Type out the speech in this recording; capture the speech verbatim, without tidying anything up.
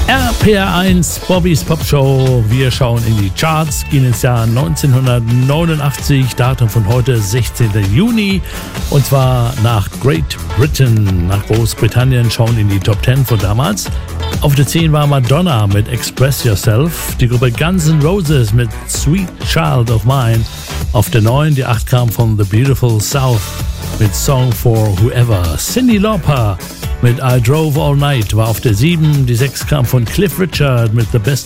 R P R eins, Bobbys Pop Show. Wir schauen in die Charts, gehen ins Jahr neunzehnhundertneunundachtzig, Datum von heute sechzehnten Juni, und zwar nach Great Britain, nach Großbritannien, schauen in die Top zehn von damals. Auf der zehn war Madonna mit Express Yourself, die Gruppe Guns N' Roses mit Sweet Child of Mine. Auf der neun, die acht kam von The Beautiful South mit Song for Whoever. Cyndi Lauper mit I Drove All Night war auf der sieben, die sechs kam von Cliff Richard mit The Best